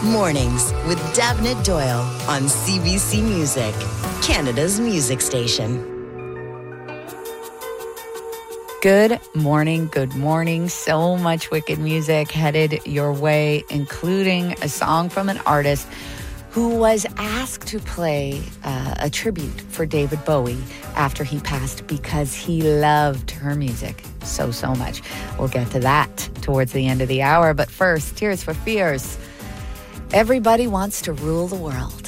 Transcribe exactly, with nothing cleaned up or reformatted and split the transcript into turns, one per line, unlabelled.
Mornings with Davnit Doyle on C B C Music, Canada's music station.
Good morning, good morning. So much wicked music headed your way, including a song from an artist who was asked to play uh, a tribute for David Bowie after he passed because he loved her music so, so much. We'll get to that towards the end of the hour. But first, Tears for Fears. Everybody wants to rule the world.